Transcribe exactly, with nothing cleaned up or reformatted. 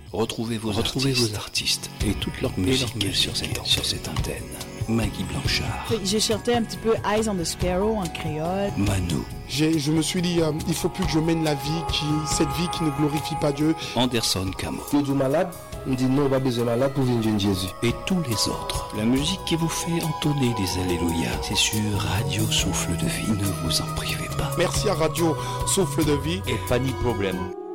Retrouvez vos, Retrouvez artistes, vos artistes et toute leur musique, leur musique sur, cette, sur cette antenne. Maggie Blanchard. J'ai chanté un petit peu Eyes on the Sparrow en créole. Mano. J'ai, je me suis dit, euh, il faut plus que je mène la vie, qui, cette vie qui ne glorifie pas Dieu. Anderson Camo. Tu es malade? On dit non, on va besoin malade pour venir Jésus. Et tous les autres. La musique qui vous fait entonner des Alléluia, c'est sur Radio Souffle de Vie. Ne vous en privez pas. Merci à Radio Souffle de Vie. Et pas ni problème.